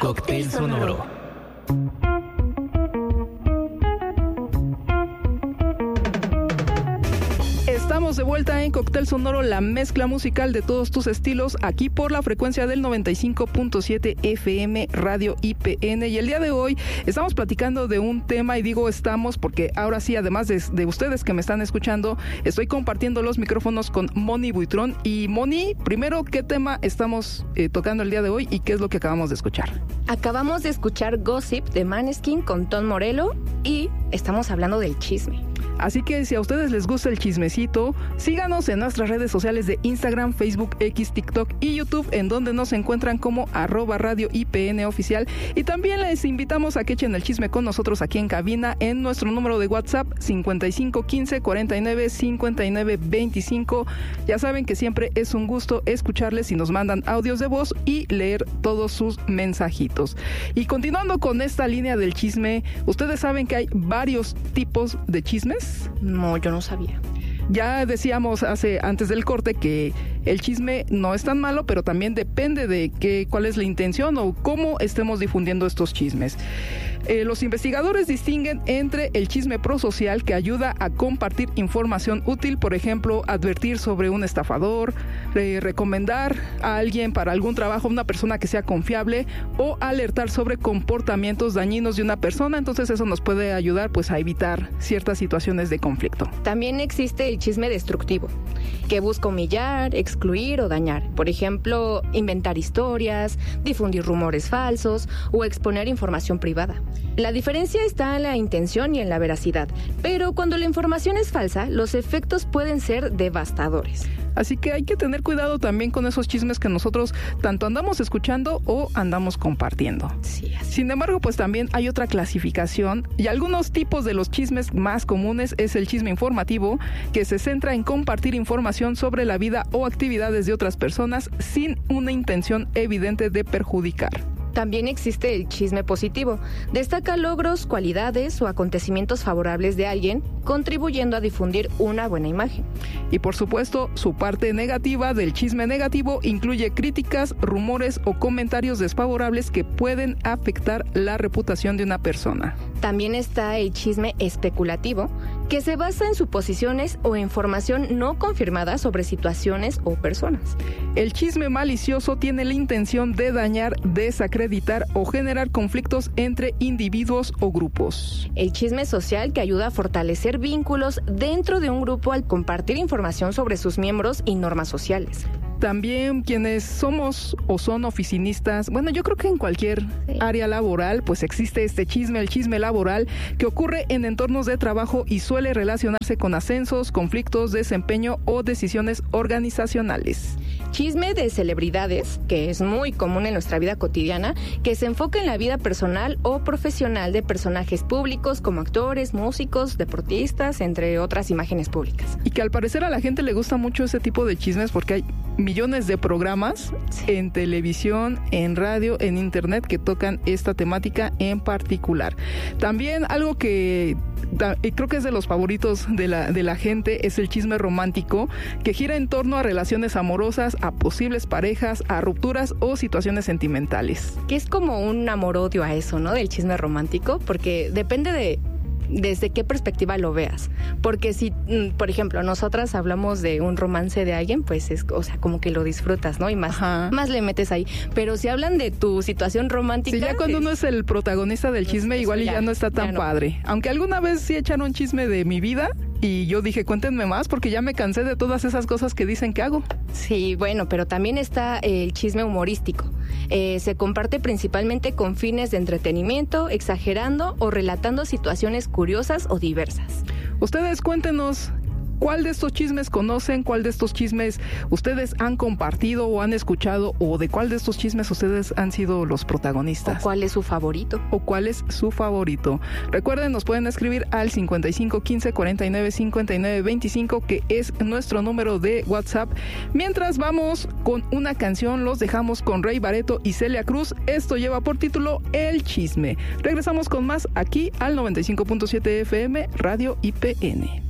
Cóctel Sonoro. Estamos de vuelta en Cóctel Sonoro, la mezcla musical de todos tus estilos, aquí por la frecuencia del 95.7 FM Radio IPN. Y el día de hoy estamos platicando de un tema, y digo estamos porque ahora sí, además de ustedes que me están escuchando, estoy compartiendo los micrófonos con Moni Buitrón. Y Moni, primero, ¿qué tema estamos tocando el día de hoy y qué es lo que acabamos de escuchar? Acabamos de escuchar Gossip de Måneskin con Tom Morello y estamos hablando del chisme. Así que si a ustedes les gusta el chismecito, síganos en nuestras redes sociales de Instagram, Facebook, X, TikTok y YouTube, en donde nos encuentran como @Radio IPN oficial. Y también les invitamos a que echen el chisme con nosotros aquí en cabina en nuestro número de WhatsApp 5515 49 59 25. Ya saben que siempre es un gusto escucharles y nos mandan audios de voz y leer todos sus mensajitos. Y continuando con esta línea del chisme, ustedes saben que hay varios tipos de chismes. No, yo no sabía. Ya decíamos antes del corte que el chisme no es tan malo, pero también depende de cuál es la intención o cómo estemos difundiendo estos chismes. Los investigadores distinguen entre el chisme prosocial, que ayuda a compartir información útil, por ejemplo, advertir sobre un estafador, recomendar a alguien para algún trabajo, una persona que sea confiable, o alertar sobre comportamientos dañinos de una persona. Entonces eso nos puede ayudar pues a evitar ciertas situaciones de conflicto. También existe el chisme destructivo, que busca humillar, excluir o dañar. Por ejemplo, inventar historias, difundir rumores falsos o exponer información privada. La diferencia está en la intención y en la veracidad, pero cuando la información es falsa, los efectos pueden ser devastadores. Así que hay que tener cuidado también con esos chismes que nosotros tanto andamos escuchando o andamos compartiendo. Sí, así. Sin embargo, pues también hay otra clasificación, y algunos tipos de los chismes más comunes es el chisme informativo, que se centra en compartir información sobre la vida o actividades de otras personas sin una intención evidente de perjudicar. También existe el chisme positivo. Destaca logros, cualidades o acontecimientos favorables de alguien, contribuyendo a difundir una buena imagen. Y por supuesto, su parte negativa del chisme negativo incluye críticas, rumores o comentarios desfavorables que pueden afectar la reputación de una persona. También está el chisme especulativo, que se basa en suposiciones o información no confirmada sobre situaciones o personas. El chisme malicioso tiene la intención de dañar, desacreditar o generar conflictos entre individuos o grupos. El chisme social, que ayuda a fortalecer vínculos dentro de un grupo al compartir información sobre sus miembros y normas sociales. También quienes somos o son oficinistas, bueno, yo creo que en cualquier área laboral pues existe este chisme, el chisme laboral, que ocurre en entornos de trabajo y suele relacionarse con ascensos, conflictos, desempeño o decisiones organizacionales. Chisme de celebridades, que es muy común en nuestra vida cotidiana, que se enfoca en la vida personal o profesional de personajes públicos como actores, músicos, deportistas, entre otras imágenes públicas. Y que al parecer a la gente le gusta mucho ese tipo de chismes porque hay millones de programas en televisión, en radio, en internet que tocan esta temática en particular. También algo que creo que es de los favoritos de la gente es el chisme romántico, que gira en torno a relaciones amorosas, a posibles parejas, a rupturas o situaciones sentimentales. Que es como un amor-odio a eso, ¿no? Del chisme romántico, porque depende de desde qué perspectiva lo veas. Porque si, por ejemplo, nosotras hablamos de un romance de alguien, pues es, o sea, como que lo disfrutas, ¿no? Y más le metes ahí. Pero si hablan de tu situación romántica... Sí, ya cuando uno es el protagonista del chisme, igual ya no está tan padre. Aunque alguna vez sí echaron chisme de mi vida y yo dije, cuéntenme más, porque ya me cansé de todas esas cosas que dicen que hago. Sí, bueno, pero también está el chisme humorístico. Se comparte principalmente con fines de entretenimiento, exagerando o relatando situaciones curiosas o diversas. Ustedes cuéntenos, ¿cuál de estos chismes conocen? ¿Cuál de estos chismes ustedes han compartido o han escuchado? ¿O de cuál de estos chismes ustedes han sido los protagonistas? ¿O cuál es su favorito? Recuerden, nos pueden escribir al 5515 49 59 25, que es nuestro número de WhatsApp. Mientras vamos con una canción, los dejamos con Rey Barretto y Celia Cruz. Esto lleva por título El Chisme. Regresamos con más aquí al 95.7 FM Radio IPN.